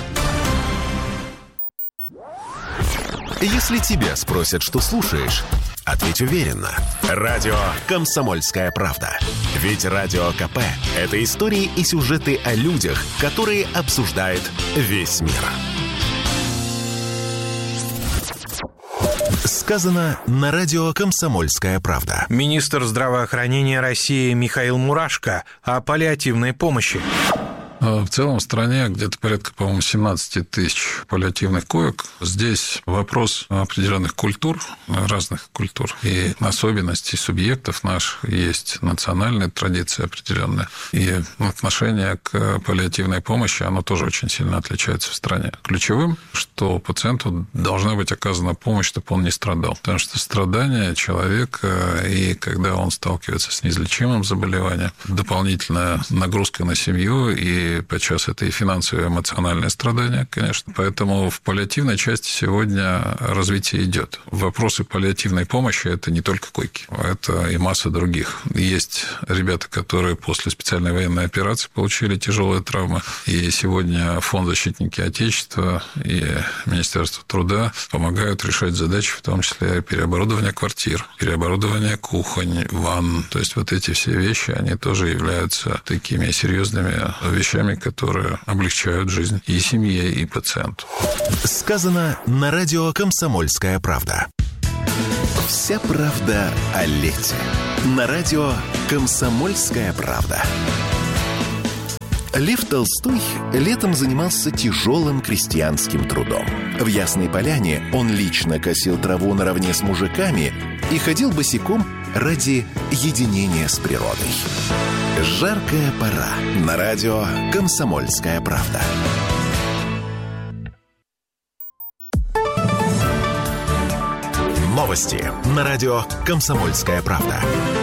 Если тебя спросят, что слушаешь, ответь уверенно. Радио «Комсомольская правда». Ведь Радио КП – это истории и сюжеты о людях, которые обсуждает весь мир. Сказано на радио «Комсомольская правда». Министр здравоохранения России Михаил Мурашко о паллиативной помощи. В целом в стране где-то порядка, по-моему, семнадцать тысяч паллиативных коек. Здесь вопрос определенных культур, разных культур и особенностей субъектов наших. Есть национальная традиция определенная. И отношение к паллиативной помощи, оно тоже очень сильно отличается в стране. Ключевым, что пациенту должна быть оказана помощь, чтобы он не страдал. Потому что страдания человека, и когда он сталкивается с неизлечимым заболеванием, дополнительная нагрузка на семью, и подчас это и финансовые, и эмоциональные страдания, конечно. Поэтому в паллиативной части сегодня развитие идет. Вопросы паллиативной помощи – это не только койки, это и масса других. Есть ребята, которые после специальной военной операции получили тяжелые травмы, и сегодня Фонд «Защитники Отечества» и Министерство труда помогают решать задачи, в том числе переоборудование квартир, переоборудование кухонь, ванн. То есть вот эти все вещи, они тоже являются такими серьезными вещами, которые облегчают жизнь и семье, и пациенту. Сказано на радио «Комсомольская правда». Вся правда о лете. На радио «Комсомольская правда». Лев Толстой летом занимался тяжелым крестьянским трудом. В Ясной Поляне он лично косил траву наравне с мужиками и ходил босиком ради единения с природой. Жаркая пора. На радио «Комсомольская правда». Новости на радио «Комсомольская правда».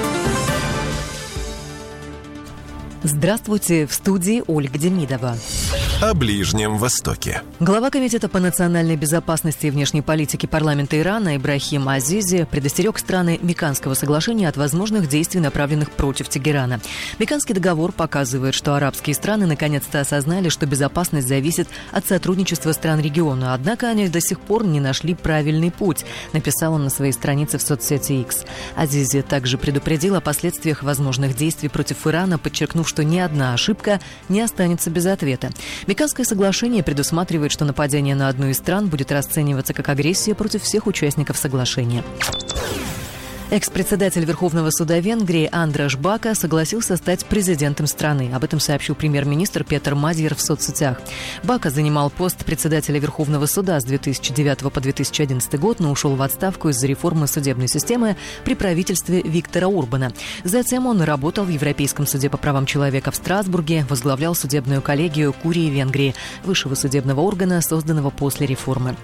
Здравствуйте, в студии Ольга Демидова. О Ближнем Востоке. Глава Комитета по национальной безопасности и внешней политике парламента Ирана Ибрахим Азизи предостерег страны Меканского соглашения от возможных действий, направленных против Тегерана. Меканский договор показывает, что арабские страны наконец-то осознали, что безопасность зависит от сотрудничества стран региона. Однако они до сих пор не нашли правильный путь, написал он на своей странице в соцсети X. Азизи также предупредил о последствиях возможных действий против Ирана, подчеркнув, что ни одна ошибка не останется без ответа. Меканское соглашение предусматривает, что нападение на одну из стран будет расцениваться как агрессия против всех участников соглашения. Экс-председатель Верховного суда Венгрии Андраш Бака согласился стать президентом страны. Об этом сообщил премьер-министр Петер Мадьер в соцсетях. Бака занимал пост председателя Верховного суда с две тысячи девятого по две тысячи одиннадцатый год, но ушел в отставку из-за реформы судебной системы при правительстве Виктора Орбана. Затем он работал в Европейском суде по правам человека в Страсбурге, возглавлял судебную коллегию Курии Венгрии, высшего судебного органа, созданного после реформы.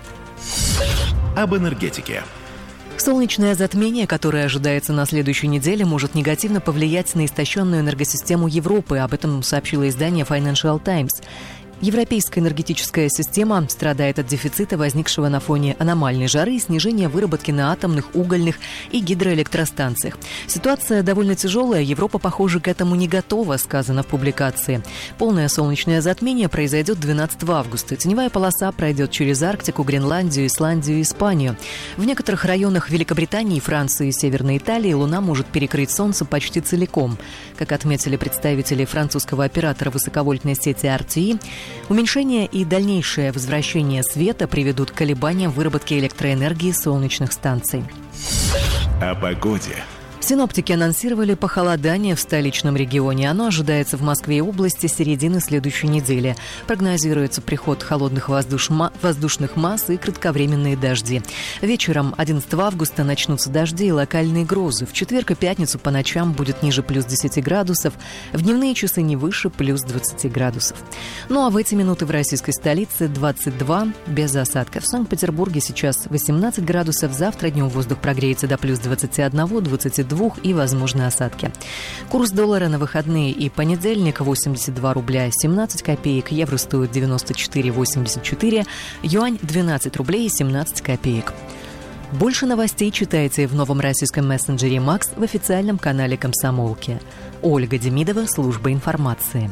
Об энергетике. Солнечное затмение, которое ожидается на следующей неделе, может негативно повлиять на истощенную энергосистему Европы. Об этом сообщило издание Financial Times. Европейская энергетическая система страдает от дефицита, возникшего на фоне аномальной жары и снижения выработки на атомных, угольных и гидроэлектростанциях. Ситуация довольно тяжелая, Европа, похоже, к этому не готова, сказано в публикации. Полное солнечное затмение произойдет двенадцатого августа. Теневая полоса пройдет через Арктику, Гренландию, Исландию и Испанию. В некоторых районах Великобритании, Франции и Северной Италии Луна может перекрыть Солнце почти целиком. Как отметили представители французского оператора высоковольтной сети ар ти и, уменьшение и дальнейшее возвращение света приведут к колебаниям выработки электроэнергии солнечных станций. О погоде. Синоптики анонсировали похолодание в столичном регионе. Оно ожидается в Москве и области с середины следующей недели. Прогнозируется приход холодных воздуш... воздушных масс и кратковременные дожди. Вечером одиннадцатого августа начнутся дожди и локальные грозы. В четверг и пятницу по ночам будет ниже плюс десять градусов, в дневные часы не выше плюс двадцать градусов. Ну а в эти минуты в российской столице двадцать два, без осадков. В Санкт-Петербурге сейчас восемнадцать градусов. Завтра днем воздух прогреется до плюс двадцать один, двадцать два и возможны осадки. Курс доллара на выходные и понедельник восемьдесят два рубля семнадцать копеек, евро стоит девяносто четыре восемьдесят четыре, юань двенадцать рублей семнадцать копеек. Больше новостей читайте в новом российском мессенджере «Макс» в официальном канале «Комсомолки». Ольга Демидова, служба информации.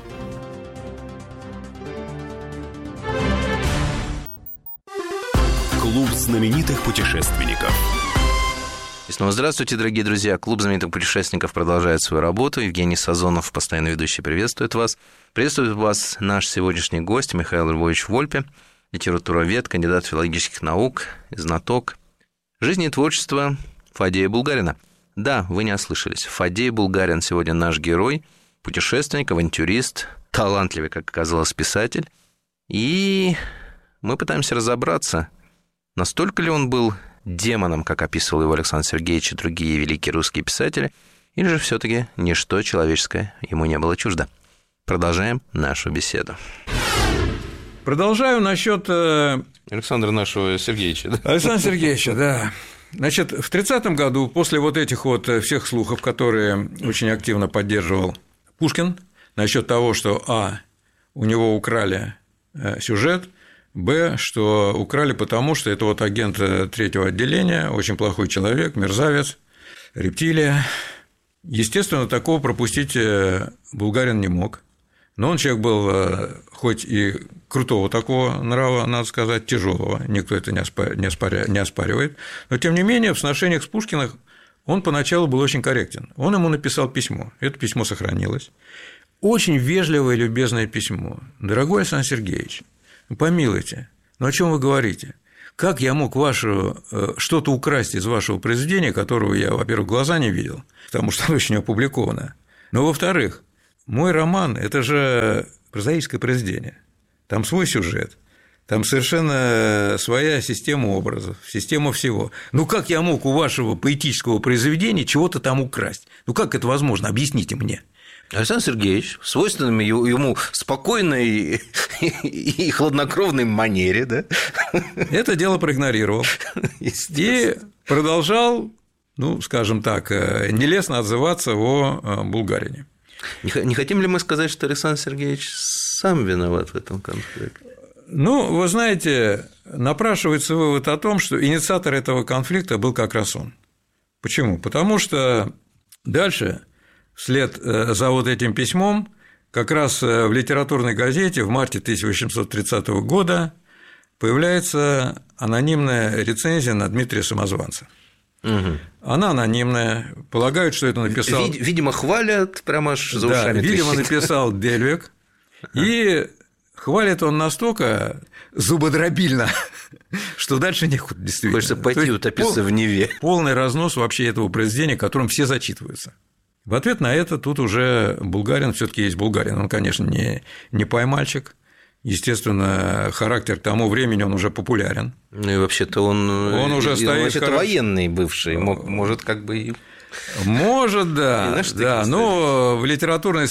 Клуб знаменитых путешественников. И снова здравствуйте, дорогие друзья. Клуб знаменитых путешественников продолжает свою работу. Евгений Сазонов, постоянно ведущий, приветствует вас. Приветствует вас наш сегодняшний гость Михаил Львович Вольпе, литературовед, кандидат филологических наук, знаток жизни и творчества Фадея Булгарина. Да, вы не ослышались. Фадей Булгарин сегодня наш герой, путешественник, авантюрист, талантливый, как оказалось, писатель. И мы пытаемся разобраться, настолько ли он был демоном, как описывал его Александр Сергеевич и другие великие русские писатели, или же все-таки ничто человеческое ему не было чуждо. Продолжаем нашу беседу. Продолжаю насчет Александра нашего Сергеевича. Да? Александра Сергеевича, да. Значит, в тридцатом году, после вот этих вот всех слухов, которые очень активно поддерживал Пушкин, насчет того, что а. у него украли сюжет, б. что украли потому, что это вот агент третьего отделения, очень плохой человек, мерзавец, рептилия. Естественно, такого пропустить Булгарин не мог. Но он человек был хоть и крутого такого нрава, надо сказать, тяжелого, никто это не оспаривает, но тем не менее в сношениях с Пушкиным он поначалу был очень корректен. Он ему написал письмо, это письмо сохранилось, очень вежливое и любезное письмо. Дорогой Александр Сергеевич, помилуйте, ну о чем вы говорите? Как я мог вашу, что-то украсть из вашего произведения, которого я, во-первых, глаза не видел, потому что оно еще не опубликовано, но, во-вторых, мой роман – это же прозаическое произведение, там свой сюжет, там совершенно своя система образов, система всего. Ну, как я мог у вашего поэтического произведения чего-то там украсть? Ну, как это возможно? Объясните мне. Александр Сергеевич в свойственной ему спокойной и хладнокровной манере, да? Это дело проигнорировал и продолжал, ну, скажем так, нелестно отзываться о Булгарине. Не хотим ли мы сказать, что Александр Сергеевич сам виноват в этом конфликте? Ну, вы знаете, напрашивается вывод о том, что инициатор этого конфликта был как раз он. Почему? Потому что дальше, вслед за вот этим письмом, как раз в литературной газете в марте тысяча восемьсот тридцатого года появляется анонимная рецензия на Дмитрия Самозванца. Угу. Она анонимная, полагают, что это написал… Видимо, хвалят прямо аж за да, ушами. Видимо, написал Дельвик, и хвалит он настолько зубодробильно, что дальше некуда, действительно. Хочется пойти утопиться пол, в Неве. Полный разнос вообще этого произведения, которым все зачитываются. В ответ на это тут уже Булгарин, все таки есть Булгарин, он, конечно, не, не поймальчик. Естественно, характер к тому времени он уже популярен. Ну и вообще-то он, он уже стоит вообще-то хорош... военный бывший, может, как бы и… Может, да, да. Но в литературной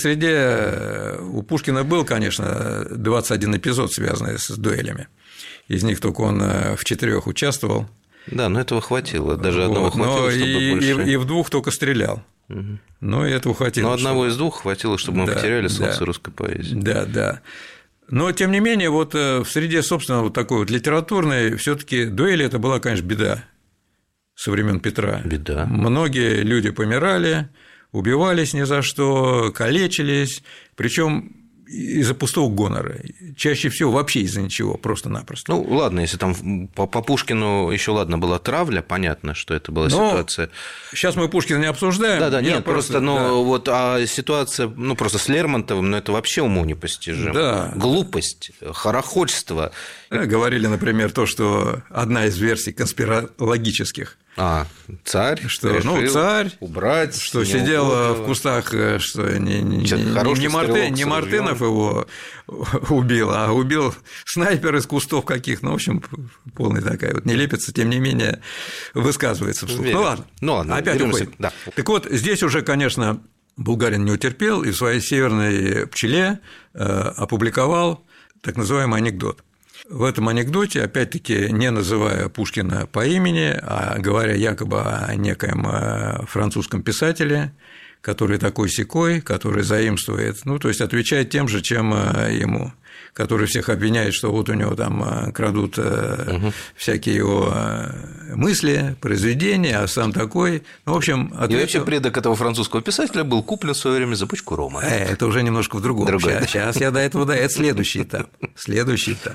среде у Пушкина был, конечно, двадцать один эпизод, связанный с дуэлями. Из них только он в четырех участвовал. Да, но этого хватило, даже одного вот, хватило, чтобы и, больше… И в двух только стрелял. Угу. Но и этого хватило. Но одного чтобы... из двух хватило, чтобы мы да, потеряли солнце да. русской поэзии. Да, да. Но, тем не менее, вот в среде, собственно, вот такой вот литературной все-таки дуэли это была, конечно, беда со времен Петра. Беда. Многие люди помирали, убивались ни за что, калечились, причем из-за пустого гонора. Чаще всего вообще из-за ничего, просто-напросто. Ну, ладно, если там по, по Пушкину еще ладно была травля, понятно, что это была но ситуация. Сейчас мы Пушкина не обсуждаем. Да, да, нет, просто, просто, ну, да. вот, а ситуация, ну, просто с Лермонтовым, ну, это вообще уму непостижимо. Да. Глупость, хорохольство. Говорили, например, то, что одна из версий конспирологических. А, царь, что, ну, царь, убрать, что сидел угодила. В кустах, что не, не, не, не, Мартын, не Мартынов его убил, а убил снайпер из кустов каких, ну, в общем, полная такая вот нелепица, тем не менее, высказывается вслух. Ну, ладно, ну, ладно опять уходим. Да. Так вот, здесь уже, конечно, Булгарин не утерпел и в своей «Северной пчеле» опубликовал так называемый анекдот. В этом анекдоте, опять-таки, не называя Пушкина по имени, а говоря якобы о некоем французском писателе, который такой-сякой, который заимствует, ну, то есть отвечает тем же, чем ему, который всех обвиняет, что вот у него там крадут угу. всякие его мысли, произведения, а сам такой. Ну, в общем, ответил... И вообще предок этого французского писателя был куплен в свое время за бочку рома. Это уже немножко в другом. Другой, сейчас, да? сейчас я до этого, да, это следующий этап. Следующий этап.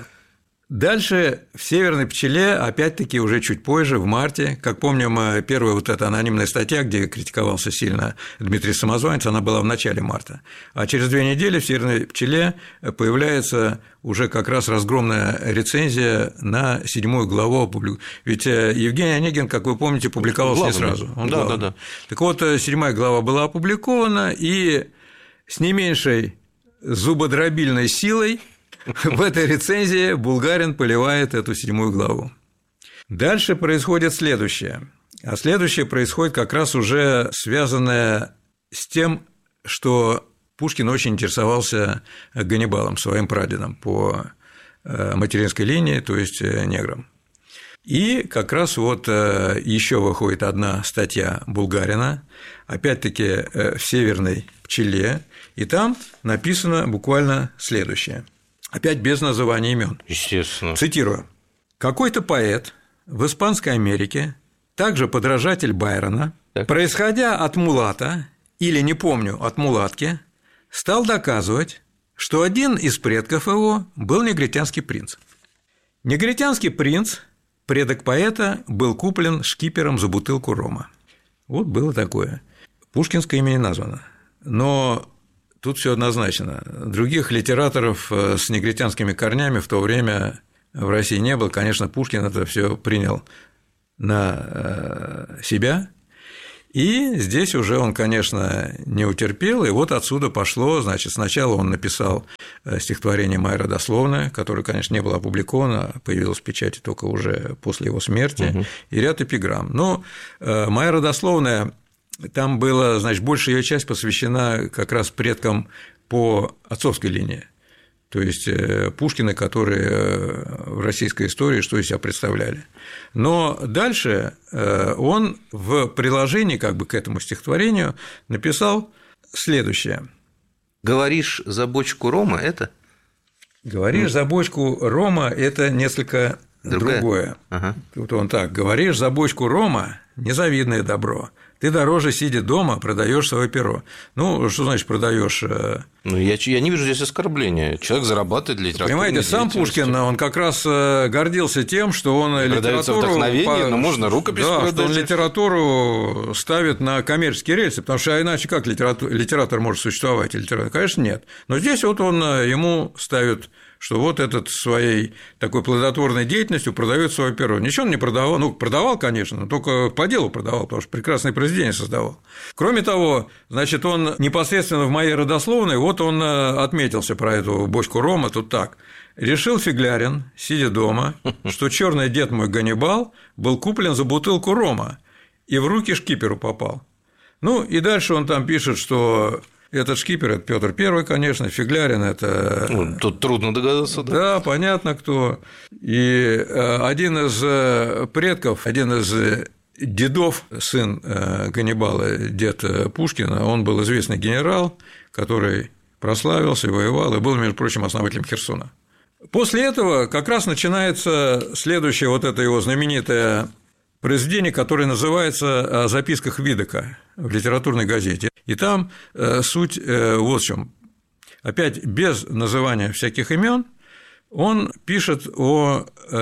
Дальше в «Северной пчеле», опять-таки, уже чуть позже, в марте, как помним, первая вот эта анонимная статья, где критиковался сильно Дмитрий Самозванец, она была в начале марта. А через две недели в «Северной пчеле» появляется уже как раз разгромная рецензия на седьмую главу. Ведь Евгений Онегин, как вы помните, публиковался не сразу. Он да, да, да. Так вот, седьмая глава была опубликована, и с не меньшей зубодробильной силой в этой рецензии Булгарин поливает эту седьмую главу. Дальше происходит следующее. А следующее происходит как раз уже связанное с тем, что Пушкин очень интересовался Ганнибалом, своим прадедом по материнской линии, то есть негром. И как раз вот еще выходит одна статья Булгарина, опять-таки в «Северной пчеле», и там написано буквально следующее, опять без называния имен. Естественно. Цитирую. «Какой-то поэт в Испанской Америке, также подражатель Байрона, так. происходя от мулата, или, не помню, от мулатки, стал доказывать, что один из предков его был негритянский принц. Негритянский принц, предок поэта, был куплен шкипером за бутылку рома». Вот было такое. Пушкинское имя не названо. Но тут все однозначно. Других литераторов с негритянскими корнями в то время в России не было. Конечно, Пушкин это все принял на себя. И здесь уже он, конечно, не утерпел, и вот отсюда пошло, значит, сначала он написал стихотворение «Моя родословная», которое, конечно, не было опубликовано, появилось в печати только уже после его смерти, угу. и ряд эпиграмм. Но «Моя родословная», там была, значит, большая ее часть посвящена как раз предкам по отцовской линии. То есть Пушкины, которые в российской истории что из себя представляли. Но дальше он в приложении как бы к этому стихотворению написал следующее. «Говоришь за бочку рома» – это? «Говоришь за бочку рома» – это несколько Другая? другое. Ага. Тут он так: «Говоришь за бочку рома – незавидное добро. Ты дороже, сидя дома, продаешь свое перо». Ну, что значит продаешь? Ну, я, я не вижу здесь оскорбления. Человек зарабатывает для литературы. Понимаете, сам Пушкин, он как раз гордился тем, что он продается литературу… вдохновение, но можно рукопись да, продать. Что он литературу ставит на коммерческие рельсы, потому что иначе как литератур, литератор может существовать? Литератор? Конечно, нет. Но здесь вот он ему ставит, что вот этот своей такой плодотворной деятельностью продает свое перо. Ничего он не продавал, ну, продавал, конечно, но только по делу продавал, потому что прекрасные произведения создавал. Кроме того, значит, он непосредственно в «Моей родословной», вот он отметился про эту бочку рома, тут так: «Решил Фиглярин, сидя дома, что черный дед мой Ганнибал был куплен за бутылку рома и в руки шкиперу попал». Ну, и дальше он там пишет, что этот шкипер – это Петр Первый, конечно, Фиглярин – это… Ну, тут трудно догадаться, да? Да, понятно, кто. И один из предков, один из дедов, сын Ганнибала, дед Пушкина, он был известный генерал, который прославился, воевал и был, между прочим, основателем Херсона. После этого как раз начинается следующее вот это его знаменитое произведение, которое называется «О записках Видека» в литературной газете. И там суть вот в чем. Опять без называния всяких имен он пишет о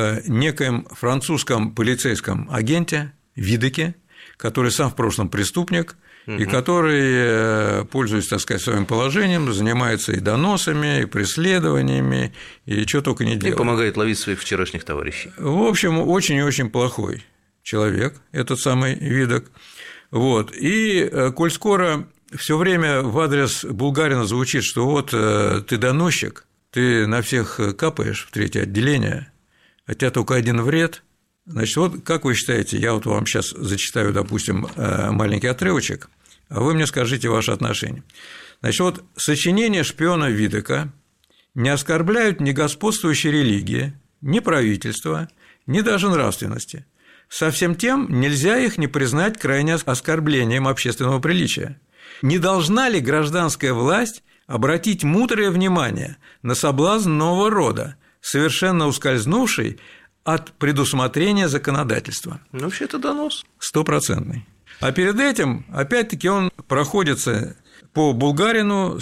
некоем французском полицейском агенте Видеке, который сам в прошлом преступник, угу. и который, пользуясь, так сказать, своим положением, занимается и доносами, и преследованиями, и что только не делает. И помогает ловить своих вчерашних товарищей. В общем, очень и очень плохой человек, этот самый Видек. Вот. И коль скоро все время в адрес Булгарина звучит, что вот ты доносчик, ты на всех капаешь в третье отделение, а у тебя только один вред. Значит, вот как вы считаете, я вот вам сейчас зачитаю, допустим, маленький отрывочек, а вы мне скажите ваше отношение. Значит, вот сочинения шпиона Видека не оскорбляют ни господствующей религии, ни правительства, ни даже нравственности. Совсем тем нельзя их не признать крайне оскорблением общественного приличия. Не должна ли гражданская власть обратить мудрое внимание на соблазн нового рода, совершенно ускользнувший от предусмотрения законодательства? Ну, вообще это донос. Стопроцентный. А перед этим, опять-таки, он проходится по Булгарину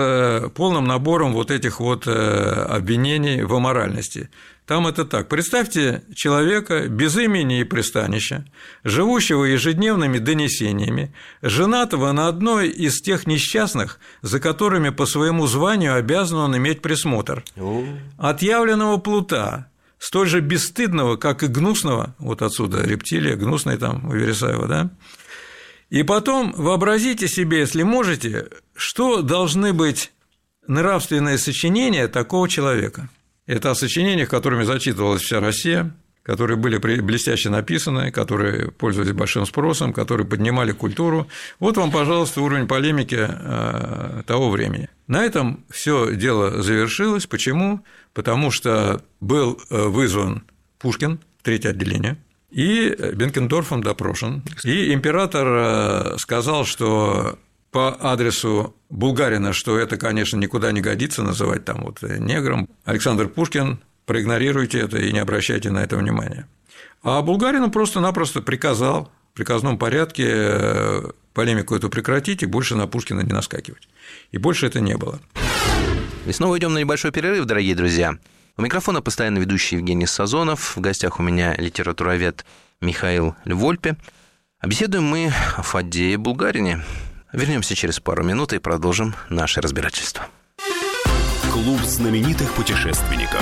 с полным набором вот этих вот обвинений в аморальности. Там это так: представьте человека без имени и пристанища, живущего ежедневными донесениями, женатого на одной из тех несчастных, за которыми по своему званию обязан он иметь присмотр, отъявленного плута, столь же бесстыдного, как и гнусного, вот отсюда рептилия, гнусный там у Вересаева, да? И потом вообразите себе, если можете, что должны быть нравственное сочинение такого человека. Это о сочинениях, которыми зачитывалась вся Россия, которые были блестяще написаны, которые пользовались большим спросом, которые поднимали культуру. Вот вам, пожалуйста, уровень полемики того времени. На этом все дело завершилось. Почему? Потому что был вызван Пушкин, третье отделение, и Бенкендорфом допрошен. И император сказал, что по адресу Булгарина, что это, конечно, никуда не годится называть там вот негром. Александр Пушкин, проигнорируйте это и не обращайте на это внимания. А Булгарину просто-напросто приказал в приказном порядке полемику эту прекратить и больше на Пушкина не наскакивать. И больше это не было. И снова идем на небольшой перерыв, дорогие друзья. У микрофона постоянно ведущий Евгений Сазонов. В гостях у меня литературовед Михаил Вольпе. А беседуем мы о Фаддее Булгарине. Вернемся через пару минут и продолжим наше разбирательство. Клуб знаменитых путешественников.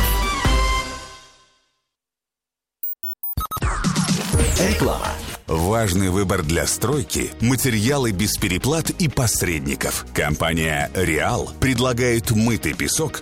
Реклама. Важный выбор для стройки, материалы без переплат и посредников. Компания «Реал» предлагает мытый песок